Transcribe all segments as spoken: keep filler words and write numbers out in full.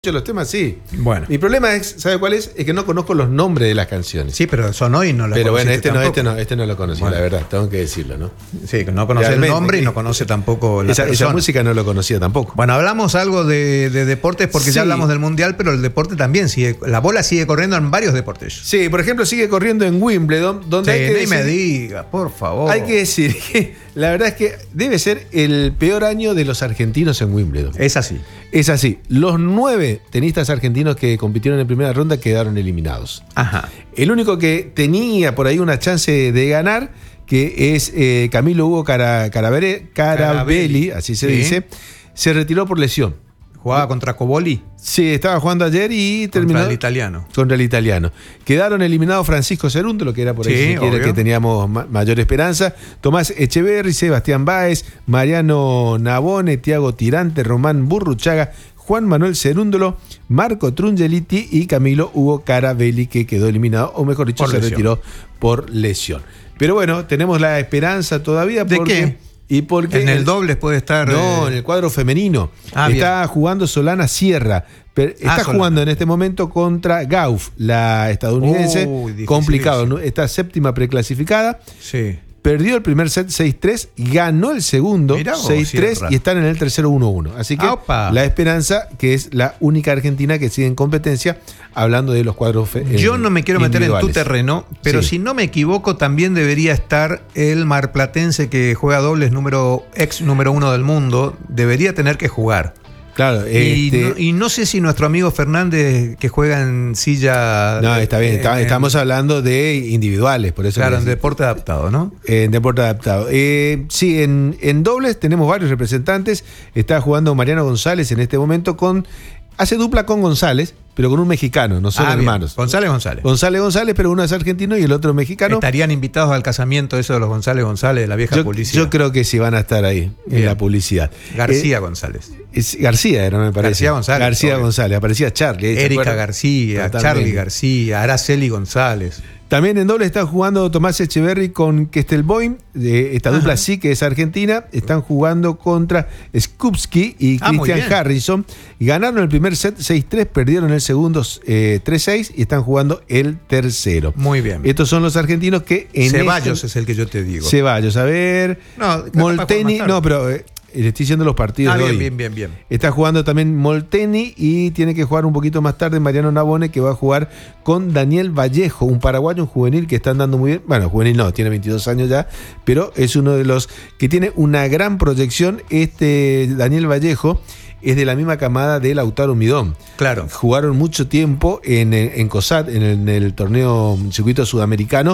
Los temas sí. Bueno. Mi problema es, ¿sabe cuál es? Es que no conozco los nombres de las canciones. Sí, pero son hoy no las Pero bueno, este no, tampoco. este no, este no lo conocí, bueno. La verdad, tengo que decirlo, ¿no? Sí, que no conoce Realmente, el nombre y no conoce tampoco la esa, persona. esa música no lo conocía tampoco. Bueno, hablamos algo de, de deportes porque Sí. ya hablamos del Mundial, pero el deporte también sigue, la bola sigue corriendo en varios deportes. Sí, por ejemplo, sigue corriendo en Wimbledon, donde Sí, hay que ni decir, me diga, por favor. hay que decir que la verdad es que debe ser el peor año de los argentinos en Wimbledon. Es así. Es así. Los nueve tenistas argentinos que compitieron en primera ronda quedaron eliminados. Ajá. El único que tenía por ahí una chance de ganar, que es eh, Camilo Hugo Cara, Caravere, Carabelli, así se Sí. dice, se retiró por lesión. Jugaba contra Coboli. Sí, estaba jugando ayer y terminó Contra el italiano. contra el italiano. Quedaron eliminados Francisco Cerúndolo, que era por ahí Sí, si quiere, obvio. que teníamos ma- mayor esperanza, Tomás Echeverri, Sebastián Báez, Mariano Navone, Tiago Tirante, Román Burruchaga, Juan Manuel Cerúndolo, Marco Trungeliti y Camilo Hugo Carabelli, que quedó eliminado, o mejor dicho, Por se lesión. retiró por lesión. Pero bueno, tenemos la esperanza todavía. ¿De porque, qué? Y porque En el dobles puede estar. no, eh, en el cuadro femenino. Ah, está jugando Solana Sierra. Pero está Ah, Solana. jugando en este momento contra Gauff, la estadounidense. Uy, dificilísimo. Complicado, ¿no? Está séptima preclasificada. Sí. Perdió el primer set seis tres, ganó el segundo Mirá vos, seis tres Sierra. y están en el tercero uno uno. Así que ¡Opa! la esperanza, que es la única argentina que sigue en competencia, hablando de los cuadros fe- Yo eh, no me quiero meter en tu individuales. terreno, pero Sí. si no me equivoco, también debería estar el marplatense que juega dobles, número ex número uno del mundo, debería tener que jugar. Claro, Y, este, no, y no sé si nuestro amigo Fernández, que juega en silla. no, está bien, en- está- en- estamos hablando de individuales, por eso Claro, que en decía. deporte adaptado, ¿no? En deporte adaptado. Eh, sí, en, en dobles tenemos varios representantes. Está jugando Mariano González en este momento con. Hace dupla con González, pero con un mexicano, no son Ah, bien. hermanos. González González. González González, pero uno es argentino y el otro mexicano. Estarían invitados al casamiento eso de los González González, de la vieja Yo, publicidad. yo creo que sí van a estar ahí, en Bien. la publicidad. García González. Eh, es García era, me parece. García González, García obvio. González, aparecía Charlie. ¿eh? ¿Se Erika acuerdan? García, Totalmente. Charlie García, Araceli González. También en doble está jugando Tomás Echeverri con Kestelboim, de esta dupla Ajá. sí que es argentina. Están jugando contra Skupski y Ah, muy Christian bien. Harrison. Ganaron el primer set seis tres, perdieron el segundo eh, tres seis y están jugando el tercero. Muy bien. Estos son los argentinos que en Ceballos este- es el que yo te digo. Ceballos, a ver. No, capaz juega Molteni, más tarde. no, pero eh, le estoy diciendo los partidos Ah, de bien, hoy. bien, bien, bien. Está jugando también Molteni y tiene que jugar un poquito más tarde Mariano Navone, que va a jugar con Daniel Vallejo, un paraguayo, un juvenil que está andando muy bien. Bueno, juvenil no, tiene veintidós años ya, pero es uno de los que tiene una gran proyección. Este Daniel Vallejo es de la misma camada de Lautaro Midón. Claro. Jugaron mucho tiempo en, en COSAT, en el, en el torneo circuito sudamericano,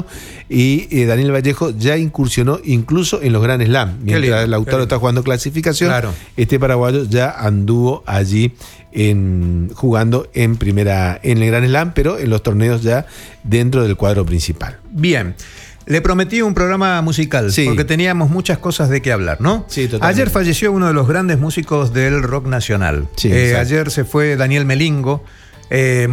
y eh, Daniel Vallejo ya incursionó incluso en los Grand Slam. Mientras lindo, Lautaro qué lindo. está jugando clasificación, Claro. este paraguayo ya anduvo allí en, jugando en primera, en el Grand Slam, pero en los torneos ya dentro del cuadro principal. Bien. Le prometí un programa musical, Sí. porque teníamos muchas cosas de qué hablar, ¿no? Sí, totalmente. Ayer falleció uno de los grandes músicos del rock nacional. Sí, Eh, exacto. ayer se fue Daniel Melingo, eh,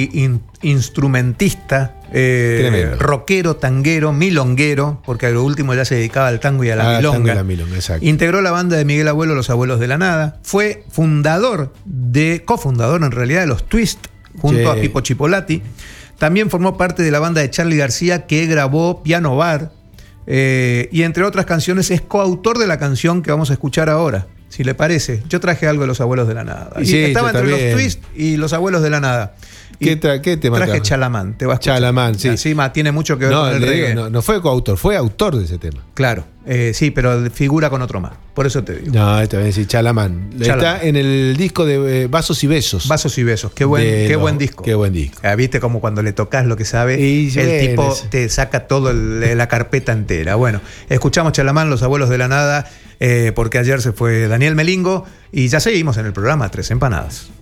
multi-instrumentista, eh, Tremendo. rockero, tanguero, milonguero, porque a lo último ya se dedicaba al tango y a la Ah, tango milonga. y la milonga, exacto. Integró la banda de Miguel Abuelo, Los Abuelos de la Nada. Fue fundador, de cofundador en realidad de los Twist, junto Sí. a Pipo Chipolati. También formó parte de la banda de Charly García, que grabó Piano Bar. eh, y entre otras canciones es coautor de la canción que vamos a escuchar ahora. Si le parece, yo traje algo de Los Abuelos de la Nada. Y Sí, estaba yo entre también. los Twist y Los Abuelos de la Nada. Y ¿Qué, tra- qué tema traje trajo? Chalamán, te vas a escuchar. Chalamán, sí. Encima tiene mucho que ver No, con el le digo, reggae. no, no fue coautor, fue autor de ese tema. Claro, eh, sí, pero figura con otro más. Por eso te digo. No, esta vez sí, Chalamán. Chalamán. Está en el disco de eh, Vasos y Besos. Vasos y besos, qué buen, De qué los- buen disco. Qué buen disco. Ah, viste como cuando le tocas lo que sabe, Y el bueno, tipo es- te saca todo el- la carpeta entera. Bueno, escuchamos Chalamán, Los Abuelos de la Nada, eh, porque ayer se fue Daniel Melingo y ya seguimos en el programa Tres Empanadas.